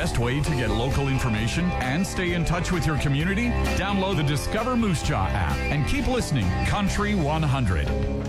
best way to get local information and stay in touch with your community? Download the Discover Moose Jaw app and keep listening Country 100.